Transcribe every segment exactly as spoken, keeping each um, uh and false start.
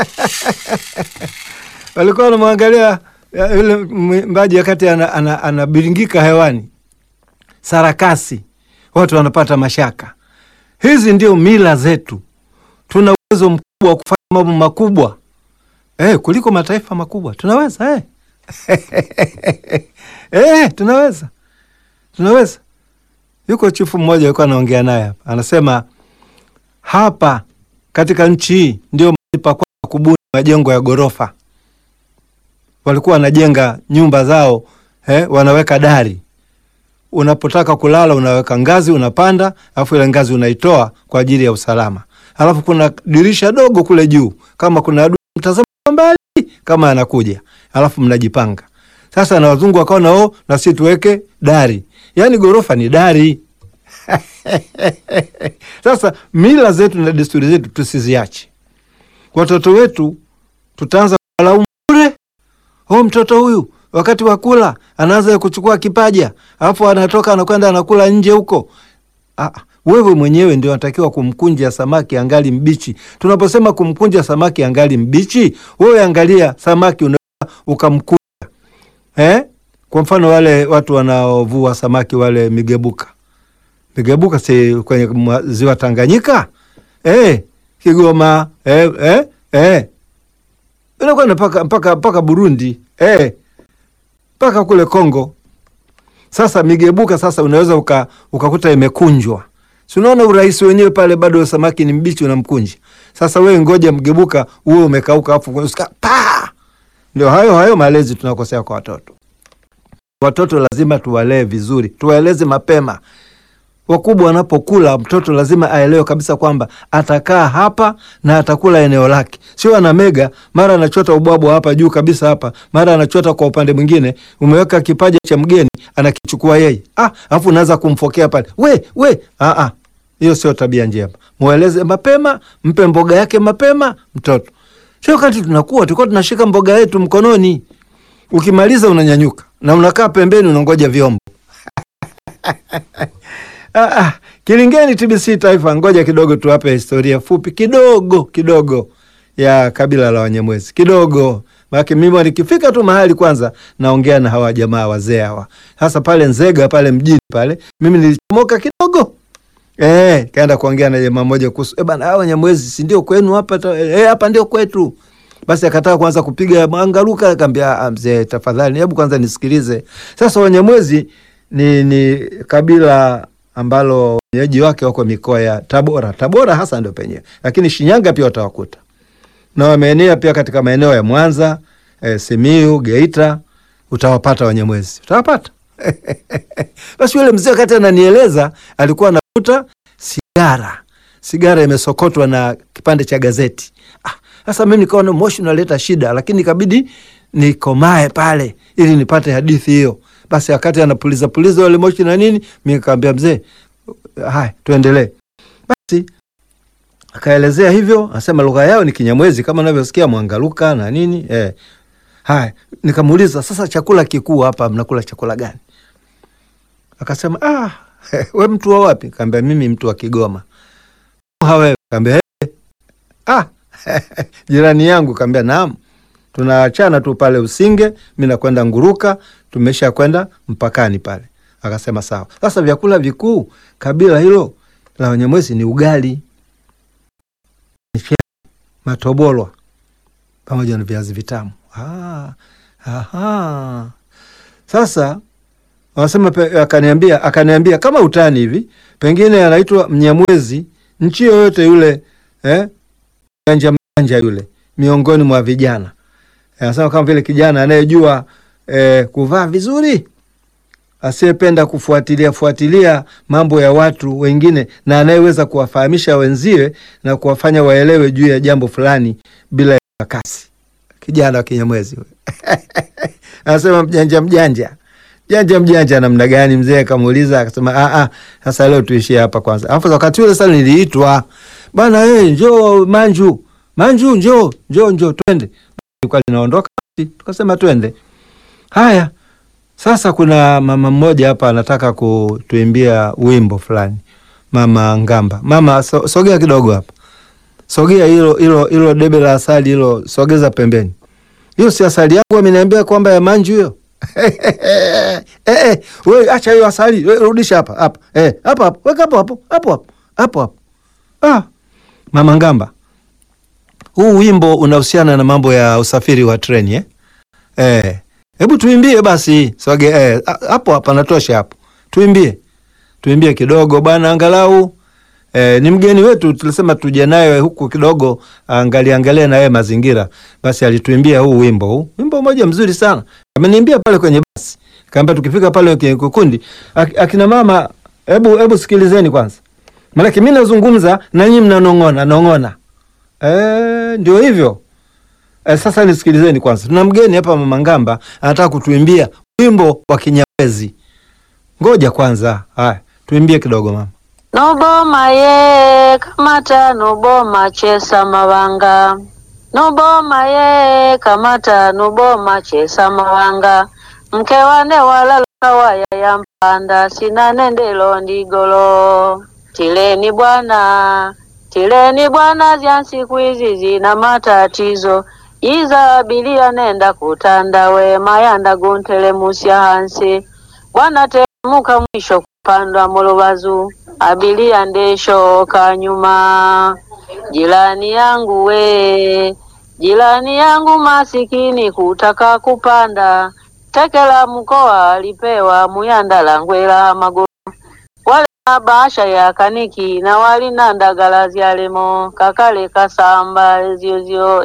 Walikuwa wanamwangalia yule mbaji wakati anabiringika ana, ana hewani. Sarakasi. Watu wanapata mashaka. Hizi ndio mila zetu. Tuna uwezo mkubwa wa kufanya mambo makubwa. Eh, kuliko mataifa makubwa. Tunaweza eh. Eh, tunaweza. Tunaweza. Yuko chifu mmoja yuko anaongea naye hapa. Anasema hapa katika nchi hii ndio mahali pa kubuni majengo ya gorofa. Walikuwa wanajenga nyumba zao, eh, wanaweka dari. Unapotaka kulala unaweka ngazi unapanda, alafu ile ngazi unaitoa kwa ajili ya usalama. Alafu kuna dirisha dogo kule juu. Kama kuna adui mtazama mbali kama anakuja. Alafu mnajipanga. Sasa na wazungu wakaona oh na sisi tuweke dari. Yaani gorofa ni dari. Sasa mila zetu na desturi zetu tusiziache. Watoto wetu tutaanza kulaumu bure. Oh, mtoto huyu wakati wa kula anaanza kuchukua kipaja, alafu anatoka anakwenda anakula nje huko. Ah, wewe mwenyewe ndio unatakiwa kumkunja samaki angali mbichi. Tunaposema kumkunja samaki angali mbichi, wewe angalia samaki unaweza ukamkunja. Eh? Kwa mfano wale watu wanaovua samaki wale migebuka. Migebuka si kwenye ziwa Tanganyika? Eh, Kigoma, eh eh eh. Unakwenda mpaka mpaka mpaka Burundi, eh. Mpaka kule Kongo. Sasa migebuka sasa unaweza uka, ukakuta imekunjwa. Si unaona urahisi wenyewe pale bado samaki ni mbichi unamkunja. Sasa wewe ngoja mgebuka uwe umekauka afu usika pa. Ndio hayo hayo malezi tunakosea kwa watoto. Watoto lazima tuwalee vizuri, tuwaeleze mapema. Wakubwa wanapokula mtoto lazima aelewe kabisa kwamba atakaa hapa na atakula eneo lake. Sio ana mega, mara anachota ubwabwa hapa juu kabisa hapa, mara anachota kwa upande mwingine, umeweka kipaja cha mgeni anakichukua yeye. Ah, alafu unaanza kumfokea pale. We, we, ah ah. Hiyo sio tabia njema. Mueleze mapema, mpe mboga yake mapema mtoto. Sio wakati tunakuwa tulikuwa tunashika mboga yetu mkononi. Ukimaliza unanyanyuka na unakaa pembeni unangoja vyombo. Ah, ah, Kilingeni T B C Taifa, ngoja kidogo tuwape historia fupi kidogo kidogo ya kabila la Wanyamwezi. Kidogo. Maana mimi nikifika tu mahali kwanza naongea na hawa jamaa wazee hawa. Hasa pale Nzega pale mjini pale, mimi nilichomoka kidogo. Eh, kaenda kuongea na jamaa mmoja kuhusu eh bana, hawa Wanyamwezi si ndio kwenu hapa? Eh, hapa ndio kwetu. Basi akataka kwanza kupiga mangaruka, akamwambia mzee tafadhali hebu kwanza nisikilize. Sasa Wanyamwezi ni ni kabila ambalo wenyeji wake wako mikoa ya Tabora. Tabora hasa ndio penyewe. Lakini Shinyanga pia utawakuta. Na wameenea pia katika maeneo ya Mwanza, e, Simiyu, Geita, utawapata Wanyamwezi. Utawapata. Basi yule mzee wakati ananieleza alikuwa anavuta sigara. Sigara imesokotwa na kipande cha gazeti. Ah, sasa mimi nikaona moshi unaleta shida, lakini ikabidi nikomae pale ili nipate hadithi hiyo. Basi wakati anapuliza puliza wale moshi na nini, mimi nikamwambia mzee, hai tuendelee. Basi akaelezea hivyo, anasema lugha yao ni Kinyamwezi kama unavyosikia Mwangaruka na nini. Eh. Hai, nikamuuliza sasa chakula kikuu hapa mnakula chakula gani? Akasema ah, wewe mtu wa wapi? Nikamwambia mimi mtu wa Kigoma. Hawe, nikamwambia ah, jirani yangu. Nikamwambia naam. Tunaachana tu pale Usinge, mimi nakwenda Nguruka, tumesha kwenda mpakani pale. Akasema sawa. Sasa vyakula vikuu kabila hilo la Wanyamwezi ni ugali, matobolwa pamoja na viazi vitamu. Ah, aha. Sasa wanasema akaniambia akaniambia kama utani hivi, pengine anaitwa Mnyamwezi nchi yoyote yule, eh? Mjanja mjanja yule miongoni mwa vijana. Anasema kama vile kijana anayejua eh, kuvaa vizuri, asiyependa kufuatilia fuatilia mambo ya watu wengine, na anayeweza kuwafahamisha wenziwe na kuwafanya waelewe juu ya jambo fulani bila ya kasi. Kijana wa Kinyamwezi. Anasema mjanja mjanja. Mjanja mjanja namna gani mzee? Akamuuliza akasema a a sasa leo tuishie hapa kwanza. Alafu wakati ule sasa niliitwa, bana eh, njoo Manju. Manju njoo, njoo njoo twende. Kwa linaondoka tukasema twende. Haya. Sasa kuna mama mmoja hapa anataka kutuimbia wimbo fulani. Mama Ngamba. Mama so, sogea kidogo hapa. Sogea hilo hilo hilo debe la asali hilo, sogeza pembeni. Hiyo si asali yangu, ameniambia kwamba ya manju hiyo. Eh eh, wewe acha hiyo asali, we, rudisha hapa hapa. Eh, hapa hapa, weka hapo hapo, hapo hapo. Hapo hapo. Ah, Mama Ngamba. Huu wimbo unahusiana na mambo ya usafiri wa treni eh? Eh, hebu tuimbie basi. Soge eh hapo hapa natosha hapo. Tuimbie. Tuimbie kidogo bwana angalau. Eh, ni mgeni wetu tulisema tuje naye huku kidogo angalia angalia na yeye mazingira. Basi alituimbia huu wimbo huu. Wimbo mmoja mzuri sana. Ameniimbia pale kwenye basi. Kaambia tukifika pale kwenye kikundi, akina mama hebu hebu sikilizeni kwanza. Maana mimi nazungumza na nyinyi mnanong'ona, nong'ona. Eh, ndio hivyo. Eh, sasa nisikilizeni kwanza. Tuna mgeni hapa Mama Ngamba anataka kutuimbia wimbo wa Kinyamwezi. Ngoja kwanza. Haya, tuimbie kidogo mama. Noboma ye kamata noboma chesa mawanga. Noboma ye kamata noboma chesa mawanga. Mke wane wala kawaya ya mpanda sina nendelo ndigolo. Tileni bwana, tileni bwana zya siku hizi zina matatizo. Iza abilia nenda kutanda we mayanda guntele musya hansi. Bwana temuka mwisho kupandwa mulubazu. Abilia ndesho kanyuma. Jilani yangu we, jilani yangu masikini kutaka kupanda. Tekela mkoa alipewa muyanda langwela maguru. Wale na bahasha ya kaniki na wali na ndagala zyalemo. Kakale kasamba zio zio.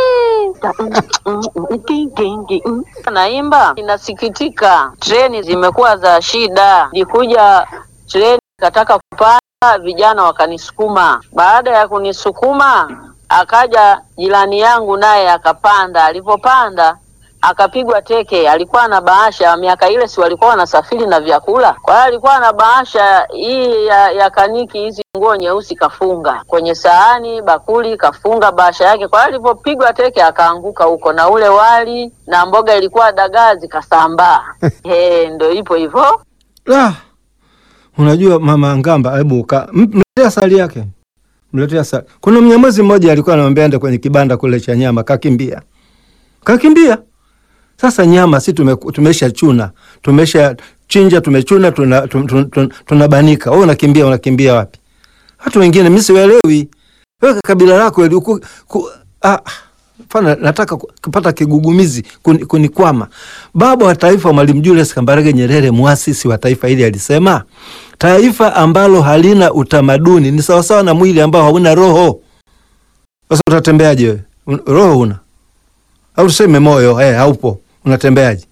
Naimba inasikitika. Treni zimekuwa za shida. Nikuja treni kataka kupanda, vijana wakanisukuma. Baada ya kunisukuma akaja jirani yangu naye akapanda. Alipopanda akapigwa teke. Alikuwa na bahasha, miaka ile si walikuwa wanasafiri na vyakula. Kwa hiyo alikuwa na bahasha hii ya, ya kaniki hizi nguo nyeusi kafunga. Kwenye sahani, bakuli kafunga bahasha yake. Kwa hiyo alipopigwa teke akaanguka huko na ule wali na mboga ilikuwa dagaa zikasambaa. Eh, ndio ipo hivyo. Ah. Unajua Mama Ngamba, hebu mletea asali yake. Mletea asali. Kuna Mnyamwezi mmoja alikuwa anamwambia ende kwenye kibanda kule cha nyama, kakimbia. Kakimbia. Sasa nyama si tume, tumesha chuna, tumesha chinja, tumechuna, tunabanika. Tuna, tuna, tuna, tuna wewe unakimbia, unakimbia wapi? Watu wengine mimi siwaelewi. Wewe kabila lako ili ku, ku, ah fana nataka kupata kigugumizi kunikwama. Baba wa taifa Mwalimu Julius Kambarage Nyerere, muasisi wa taifa hili, alisema taifa ambalo halina utamaduni ni sawa sawa na mwili ambao hauna roho. Sasa utatembeaje wewe? Roho una? Au tuseme moyo eh haupo. Unatembeaje?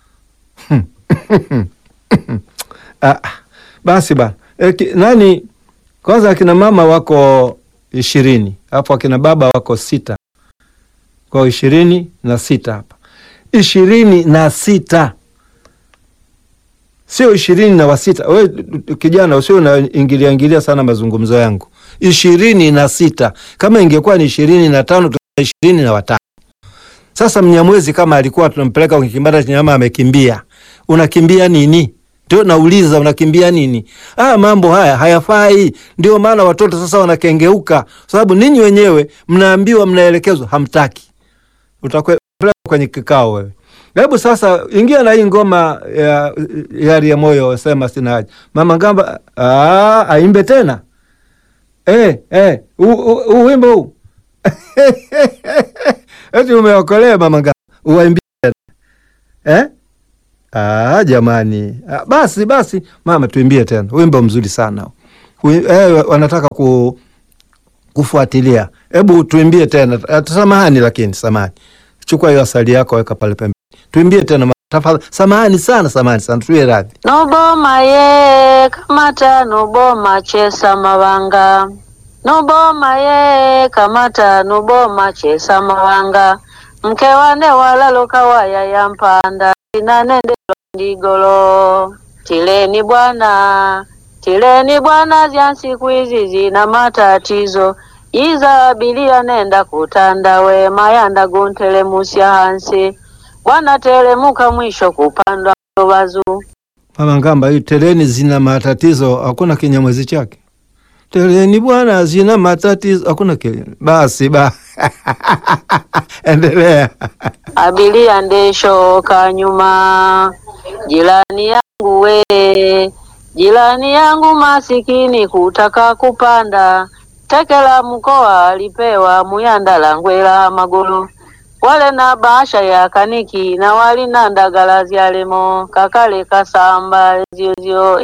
Ah, basi ba. E, nani kwanza akina mama wako ishirini, hapo akina baba wako sita. Kwa ishirini na sita hapa. Ishirini na sita. Sio ishirini na wasita. Wewe kijana usio unaingilia ingilia sana mazungumzo yangu. Ishirini na sita. Kama ingekuwa ni ishirini na tano tuna ishirini na watano. Sasa Mnyamwezi kama alikuwa tunampeleka kwenye kibanda cha nyama amekimbia. Unakimbia nini? Ndio nauliza unakimbia nini? Ah, mambo haya hayafai. Ndio maana watoto sasa wanakengeuka. Sababu ninyi wenyewe mnaambiwa, mnaelekezwa, hamtaki. Utakwenda kwenye kikao wewe. Hebu sasa ingia na hii ngoma ya yari ya moyo, sema sina haja. Mama Ngamba ah aimbe tena. Eh eh u wimbo huu. Eti umeokolea Mama Ngamba. Uimbie tena. Eh? Ah jamani. Ah, basi basi mama tuimbie tena. Wimbo mzuri sana. Eh, wanataka ku kufuatilia. Hebu tuimbie tena. Samahani lakini samahani. Chukua hiyo asali yako weka pale pembeni. Tuimbie tena tafadhali. Samahani sana, samahani sana. Tuwe radhi. Noboma ye kamata noboma chesa mawanga. Noboma ye kamata noboma chesa mawanga. Mke wane wala lokawaya ya mpanda sina nendelo ndigolo. Tileni bwana, tileni bwana zya siku hizi zina matatizo. Iza abilia nenda kutanda we mayanda guntele musya hansi. Bwana telemuka mwisho kupandwa mulubazu. Mama Ngamba, hii teleni zina matatizo, hakuna Kinyamwezi chake. Treni bwana zina matatizo. Hakuna kelele. Basi ba. Endelea. Abiria ndeshoka nyuma, jirani yangu we, jirani yangu masikini kutaka kupanda, teke la mkoa alipewa muyanda la ngwela magulu, wale na bahasha ya kaniki na wali na ndagala zyalemo, kakale kasamba zio zio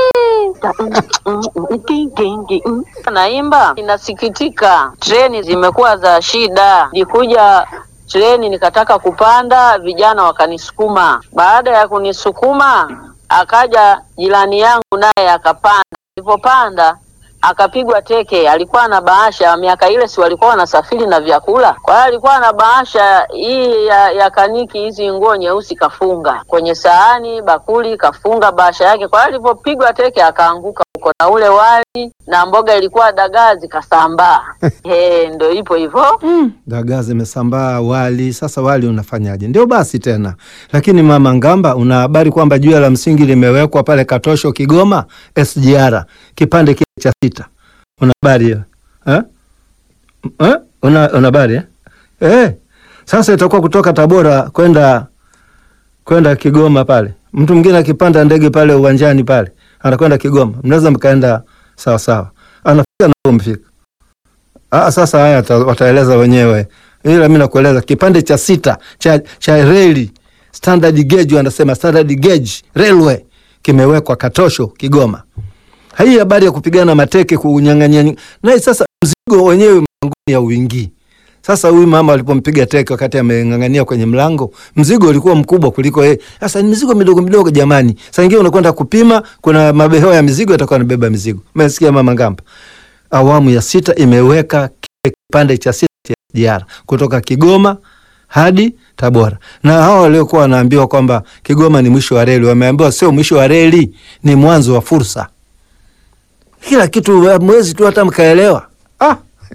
naimba. Inasikitika, treni zimekuwa za shida. Nikuja treni nikataka kupanda, vijana wakanisukuma. Baada ya kunisukuma, akaja jirani yangu naye akapanda. Nilipopanda akapigwa teke. Alikuwa na bahasha, miaka ile si walikuwa wanasafiri na vyakula, kwa hiyo alikuwa na bahasha hii ya, ya kaniki, hizi nguo nyeusi, kafunga kwenye sahani bakuli, kafunga bahasha yake. Kwa hiyo alipopigwa teke akaanguka huko, na ule wali na mboga ilikuwa dagaa zikasambaa. Eh, ndio ipo hivyo. Mm, dagaa zimesambaa, wali. Sasa wali unafanyaje? Ndio basi tena. Lakini Mama Ngamba, una habari kwamba jua la msingi limewekwa pale Katosho Kigoma S G R kipande kile cha sita? Una habari hiyo? Eh? Eh? Una una habari eh? Eh. Sasa itakuwa kutoka Tabora kwenda kwenda Kigoma pale. Mtu mwingine akipanda ndege pale uwanjani pale, anakwenda Kigoma. Mnaweza mkaenda sawa sawa. Anafika na mfika. Ah, sasa haya wataeleza wenyewe. Ila mimi nakueleza kipande cha sita cha cha reli standard gauge, wanasema standard gauge railway kimewekwa Katosho Kigoma. Hii habari ya kupigana mateke, kunyang'anya. Na sasa mzigo wenyewe mlangoni ya uingi. Sasa huyu mama alipompiga teke wakati ameng'ang'ania kwenye mlango, mzigo ulikuwa mkubwa kuliko yeye. Sasa ni mizigo midogo midogo jamani. Sasa ingine unakwenda kupima, kuna mabehewa ya mizigo yatakuwa yanabeba mizigo. Umesikia Mama Ngamba? Awamu ya sita imeweka kipande cha sita cha S G R kutoka Kigoma hadi Tabora. Na hao waliokuwa wanaambiwa kwamba Kigoma ni mwisho wa reli, wameambiwa sio mwisho wa reli, ni mwanzo wa fursa. Kila kitu mwezi tu hata mkaelewa. Ah.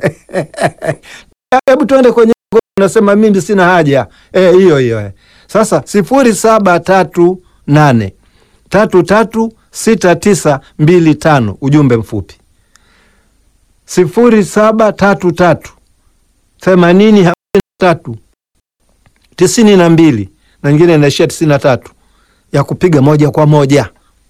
Hebu tuende kwenye unasema mimi sina haja. Eh, hiyo hiyo. Sasa sifuri saba tatu nane tatu tatu sita tisa mbili tano ujumbe mfupi. Sifuri saba tatu tatu themanini hamsini na tatu tisini na mbili na nyingine inaishia tisini na tatu ya kupiga moja kwa moja.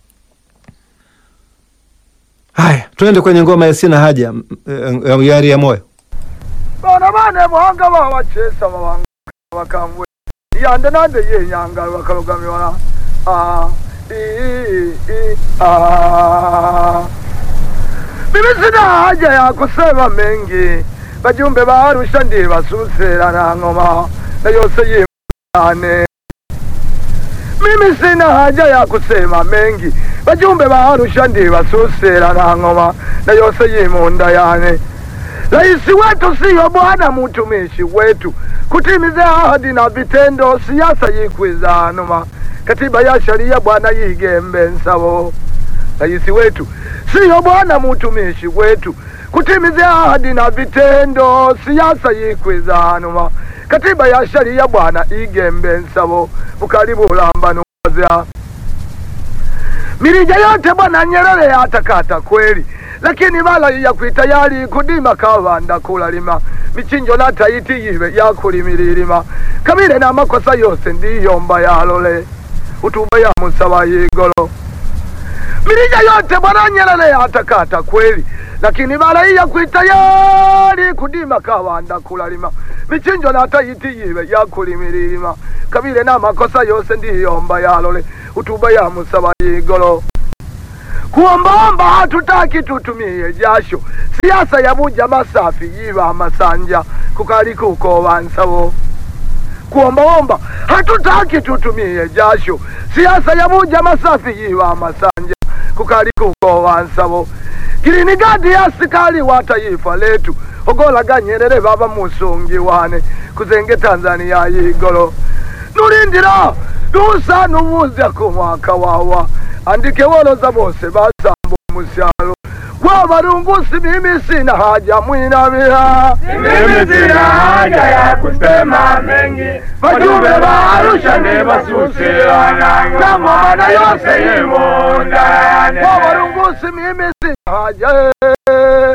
Haya, tuende kwenye ngoma ya sina haja ya yari ya moyo. Bana bane muhanga ba wachesa babanga bakangwe yande nande yenyanga bakalogami wala ah i i ah mimi sina haja ya kusema mengi, bajumbe ba Arusha ndi basusera na ngoma na yose yimane. Mimi sina haja ya kusema mengi, bajumbe ba Arusha ndi basusera na ngoma na yose yimunda yane. Raisi wetu siyo bwana mtumishi wetu, kutimiza ahadi na vitendo, siasa yikwiza numa, katiba ya sharia bwana yigembe nsabo. Raisi wetu siyo bwana mtumishi wetu, kutimiza ahadi na vitendo, siasa yikwiza numa, katiba ya sharia bwana yigembe nsabo. Ukaribu lamba nuwazia mirija yote bwana Nyerere atakata kweli, lakini bala ya kuitayari kudima kawanda kulalima, michinjo na taiti yibe ya kulimiririma, kabile na makosa yose ndiyomba ya lole, utuba ya musaba yigolo. Mirija yote bwana Nyerere atakata kweli, lakini bala ya kuitayari kudima kawanda kulalima, michinjo na taiti yibe ya kulimiririma, kabile na makosa yose ndiyomba ya lole, utuba ya musaba yigolo. Kuombaomba hatutaki tutumie jasho, siasa ya buja masafi yiba masanja kukali kuko wansabo. Kuombaomba hatutaki tutumie jasho, siasa ya buja masafi yiba masanja kukali kuko wansabo. Girini gadi ya askari wa taifa letu, ogola Nyerere baba musungi wane kuzenge Tanzania yigolo. Nurindira dusa nuwuzya ku mwaka wawa, andike woloza bose basambo musyalo kwa barungusi. Mimi sina haja mwinamira, mimi sina haja ya kusema mengi, bajumbe ba Arusha ndi basusirana kama mana yose yimunda. Kwa barungusi mimi sina haja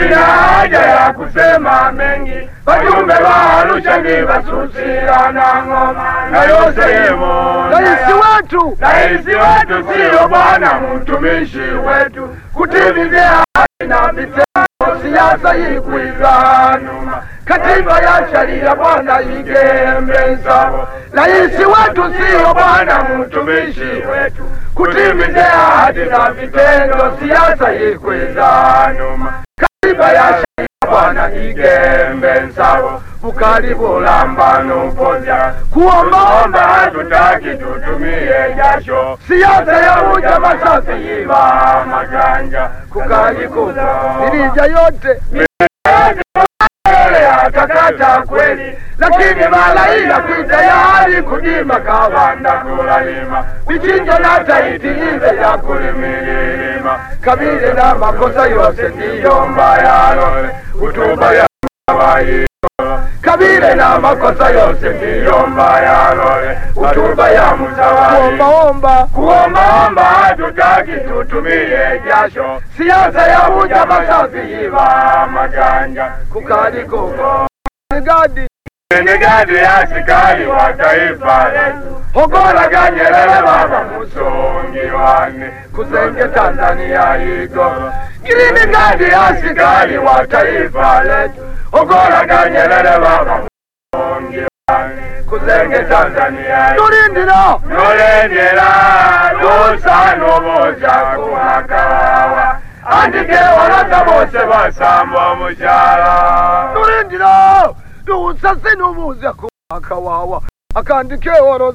sina haja ya kusema mengi, wajumbe wa Arusha ni basusira na ngoma na yose yemo. Raisi wetu, raisi wetu sio bwana mtumishi wetu, kutimizia haki na vitendo siasa ikuiza nyuma, katiba ya sharia bwana igembe nsabo. Raisi wetu sio bwana mtumishi wetu, kutimizia haki na vitendo siasa ikuiza nyuma, katiba ya sharia bwana igembe nsabo. Bukali bulambano poja kuomba hatutaki tutumie jasho, siasa ya uja masasi iba maganja kukali kuza nilija yote kakata kweli, lakini malaika kuitayari kudima kawanda kulalima vichinjo na taiti ize ya kulimilima kabile na makosa yose ndiyo mbayalo utuba ya mawai kabile na makosa yose ndiyo mbayalo utuba ya mutawali kuomba omba kuomba omba hatutaki tutumie jasho, siasa ya uja masafi iba maganja kukali kuko Gadi Gadi ya askari wa taifa letu, Ogola Nyerere baba musongi wane kuzenge Tanzania igoro. Girini Gadi ya askari wa taifa letu, Ogola Nyerere baba musongi wane kuzenge Tanzania igoro. Nurindira Nurindira dusano boja kumakawa, andike warata bose basamba mujara. Nurindira Dusase n'umuze kumakawawa akandike woroza